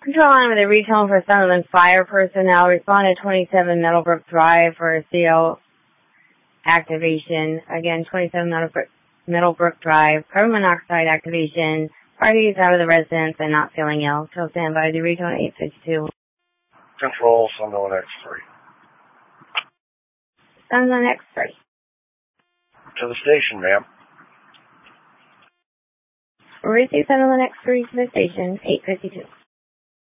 Control line with a recall for Sunderland Fire personnel. Respond to 27 Meadowbrook Drive for a CO activation. Again, 27 Meadowbrook Drive. Carbon monoxide activation. Party is out of the residence and not feeling ill. Till standby. The recon 852. Control, Sunderland X3. Sunderland X3. To the station, ma'am. Receive Sunderland X3 to the station, 852.